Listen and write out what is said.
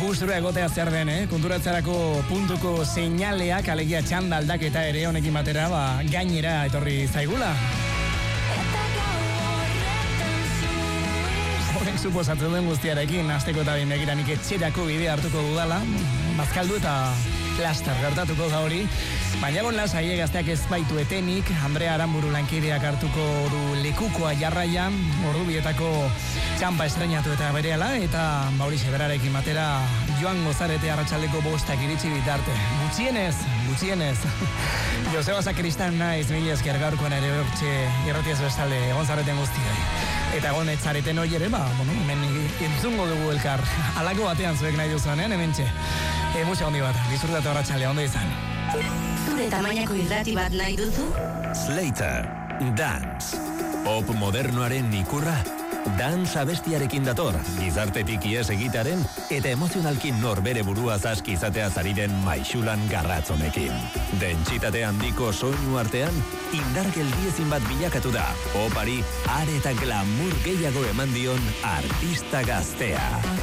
gustura egotea zer den, konturatzerako puntuko seinaleak, alegia txanda aldaketa ere honekin batera, gainera etorri zaigula. Horrek suposatzen den guztiarekin, asteko eta behin begiranik etxerako bidea hartuko dudala, bazkaldu eta laster gertatuko da hori. Baina bon lasai gazteak ez baitu etenik, Andrea Aramburu lankideak hartuko du lekukoa jarraian, ordubietako txampa estrenatu eta berehala, eta Maurice Berarekin batera Joan Gozarete arratsaldeko 5 iritsi bitarte. Gutxienez. Joseba Sakristan naiz, mila esker gaurkoan ere hortxe irratiaz bestalde egon zareten guztioi. Eta egon etzareten hori ere, hemen entzungo dugu elkar. Alako batean zuek nahi duzuanean, hemen txe. Musa hondi bat, disfrutatu arratsalde ondo izan. Zure tamainako irrati bat nahi duzu? Slater, Dance. Pop modernoaren ikurra. Dance abestiarekin dator, gizartetik ies egitaren eta emozionalkin norbere burua zaski izatea zariren maixulan garratzonekin. Dentsitate handiko soinu artean, indar geldiezin bat bilakatu da. Popari are eta glamour gehiago eman dion artista gaztea.